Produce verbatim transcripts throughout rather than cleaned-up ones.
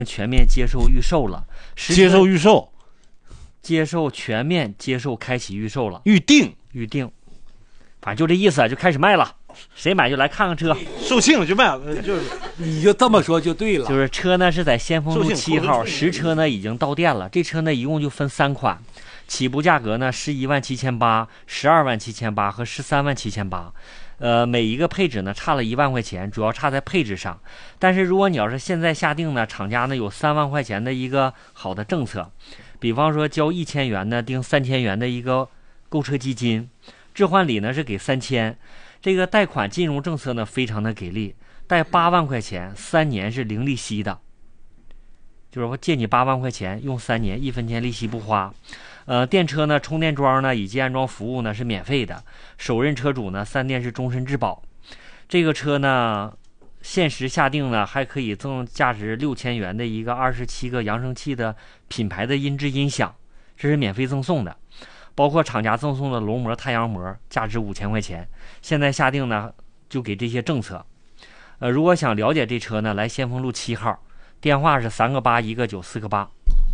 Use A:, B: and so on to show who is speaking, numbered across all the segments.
A: 全面接受预售了，
B: 接受预售，
A: 接受全面接受开启预售了，
B: 预定
A: 预定，反正就这意思，就开始卖了，谁买就来看看车，
B: 售罄就卖了，就是
C: 你就这么说就对了。
A: 就是车呢是在先锋路七号，
B: 售罄
A: 实车呢已经到店了，这车呢一共就分三款，起步价格呢十一万七千八、十二万七千八和十三万七千八。呃，每一个配置呢差了一万块钱，主要差在配置上。但是如果你要是现在下定呢，厂家呢有三万块钱的一个好的政策，比方说交一千元呢订三千元的一个购车基金，置换礼呢是给三千，这个贷款金融政策呢非常的给力，贷八万块钱，三年是零利息的，就是我借你八万块钱，用三年，一分钱利息不花。呃，电车呢，充电桩呢以及安装服务呢是免费的，首任车主呢三电是终身质保。这个车呢，限时下定呢还可以赠价值六千元的一个二十七个扬声器的品牌的音质音响，这是免费赠送的，包括厂家赠送的龙膜、太阳膜，价值五千块钱。现在下定呢就给这些政策。呃，如果想了解这车呢，来先锋路七号，电话是三个八一个九四个八。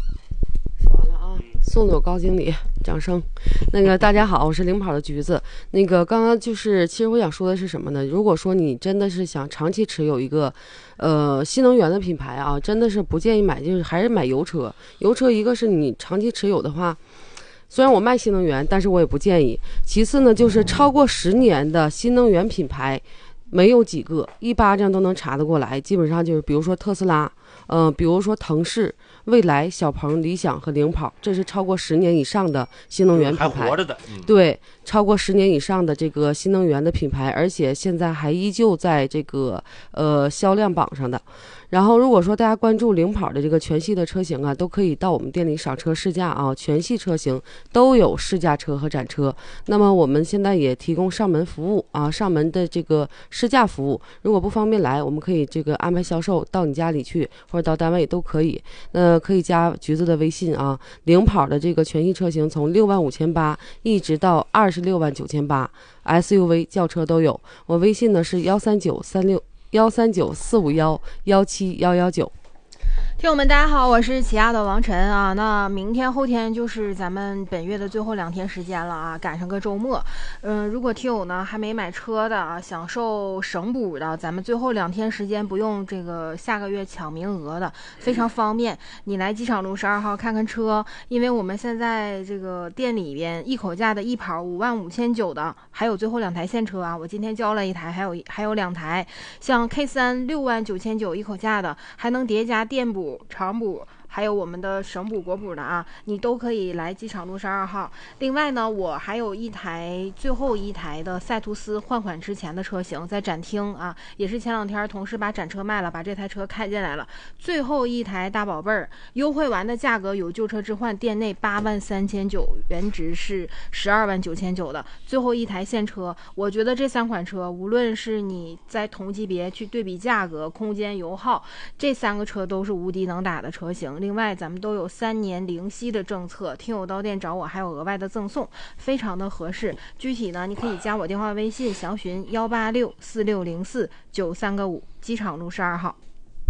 D: 宋总高经理，掌声。那个大家好，我是领跑的橘子。那个刚刚就是，其实我想说的是什么呢？如果说你真的是想长期持有一个，呃，新能源的品牌啊，真的是不建议买，就是还是买油车。油车一个是你长期持有的话，虽然我卖新能源，但是我也不建议。其次呢，就是超过十年的新能源品牌，没有几个，一巴掌都能查得过来。基本上就是，比如说特斯拉，嗯、呃，比如说腾势、蔚来、小鹏、理想和领跑，这是超过十年以上的新能源品牌，
B: 还活着的，嗯、
D: 对，超过十年以上的这个新能源的品牌，而且现在还依旧在这个呃销量榜上的。然后如果说大家关注领跑的这个全系的车型啊，都可以到我们店里赏车试驾啊，全系车型都有试驾车和展车。那么我们现在也提供上门服务啊，上门的这个试驾服务，如果不方便来，我们可以这个安排销售到你家里去，或者到单位都可以。那可以加橘子的微信啊，领跑的这个全系车型从六万五千八一直到二十六万九千八 ，S U V 轿车都有。我微信呢是幺三九三六幺三九四五幺幺七幺幺九。
E: 听友们，大家好，我是起亚的王晨啊。那明天后天就是咱们本月的最后两天时间了啊，赶上个周末。嗯，如果听友呢还没买车的啊，享受省补的，咱们最后两天时间不用这个下个月抢名额的，非常方便。你来机场路十二号看看车，因为我们现在这个店里边一口价的一跑五万五千九的，还有最后两台现车啊。我今天交了一台，还有还有两台，像 K 三六万九千九一口价的，还能叠加电补、长补，还有我们的省补、国补的啊，你都可以来机场路十二号。另外呢，我还有一台最后一台的赛图斯换款之前的车型在展厅啊，也是前两天同事把展车卖了，把这台车开进来了。最后一台大宝贝儿，优惠完的价格有旧车置换，店内八万三千九，原值是十二万九千九的。最后一台现车，我觉得这三款车，无论是你在同级别去对比价格、空间、油耗，这三个车都是无敌能打的车型。另外咱们都有三年零息的政策，听友到店找我还有额外的赠送，非常的合适。具体呢你可以加我电话微信详询幺八六四六零四九三个五，机场路十二号。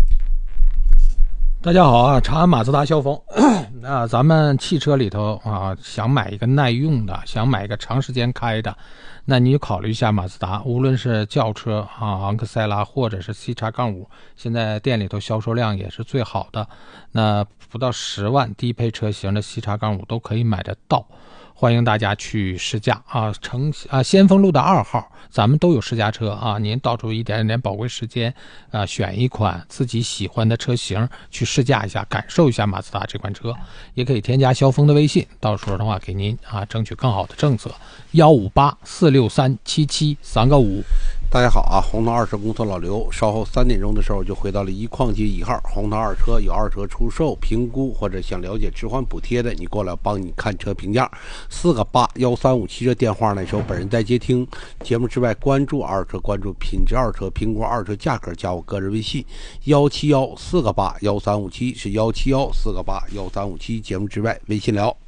C: 大家好啊，长安马自达肖峰。那咱们汽车里头啊，想买一个耐用的，想买一个长时间开的，那你就考虑一下马自达，无论是轿车啊，昂克赛拉或者是 C 叉五，现在店里头销售量也是最好的。那不到十万低配车型的 C 叉五都可以买得到。欢迎大家去试驾啊，城啊先锋路的二号，咱们都有试驾车啊，您倒出一点点宝贵时间啊，选一款自己喜欢的车型去试驾一下，感受一下马自达这款车，也可以添加肖峰的微信，到时候的话给您啊争取更好的政策。幺五八四六三七七三个五。
F: 大家好啊，红桃二车公司老刘，稍后三点钟的时候就回到了一矿街一号红桃二车，有二车出售评估或者想了解置换补贴的，你过来帮你看车评价。四个八幺三五七这电话呢，是我本人在接听。节目之外，关注二车，关注品质二车，评估二车价格，加我个人微信幺七幺四个八幺三五七，是幺七幺四个八幺三五七。节目之外微信聊。